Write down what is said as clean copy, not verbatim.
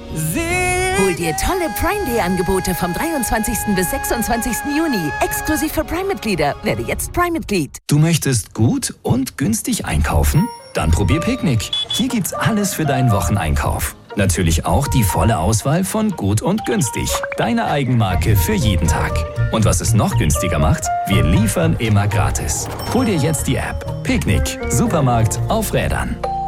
Hol dir tolle Prime Day Angebote vom 23. bis 26. Juni. Exklusiv für Prime-Mitglieder. Werde jetzt Prime-Mitglied. Du möchtest gut und günstig einkaufen? Dann probier Picknick. Hier gibt's alles für deinen Wocheneinkauf. Natürlich auch die volle Auswahl von Gut und Günstig. Deine Eigenmarke für jeden Tag. Und was es noch günstiger macht? Wir liefern immer gratis. Hol dir jetzt die App. Picknick. Supermarkt auf Rädern.